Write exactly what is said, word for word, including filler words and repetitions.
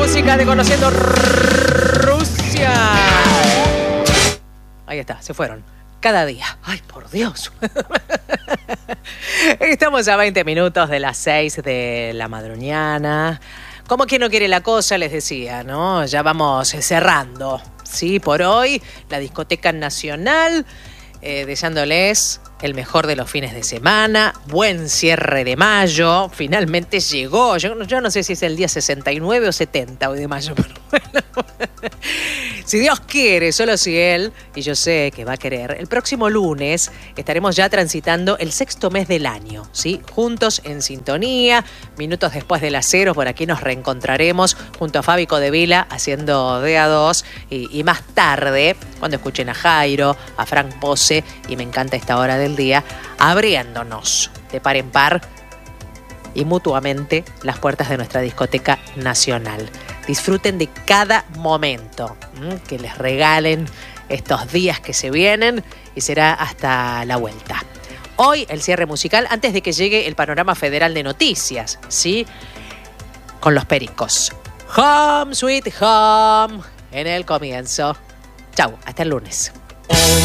música de Conociendo Rusia. Ahí está, se fueron. Cada día. Ay, por Dios. Estamos a veinte minutos de las seis de la madrugada. Como quien no quiere la cosa, les decía, ¿no? Ya vamos cerrando. Sí, por hoy, la Discoteca Nacional, eh, deseándoles el mejor de los fines de semana, buen cierre de mayo, finalmente llegó, yo, yo no sé si es el día sesenta y nueve o setenta hoy de mayo, pero bueno, si Dios quiere, solo si Él, y yo sé que va a querer, el próximo lunes estaremos ya transitando el sexto mes del año, ¿sí? Juntos en sintonía, minutos después de las cero, por aquí nos reencontraremos junto a Fabi Codevila haciendo de a dos, y, y más tarde, cuando escuchen a Jairo, a Frank Pose, y me encanta esta hora del día, abriéndonos de par en par y mutuamente las puertas de nuestra discoteca nacional. Disfruten de cada momento ¿m? que les regalen estos días que se vienen y será hasta la vuelta. Hoy el cierre musical antes de que llegue el panorama federal de noticias, ¿sí? Con los Pericos. Home Sweet Home en el comienzo. Chau, hasta el lunes.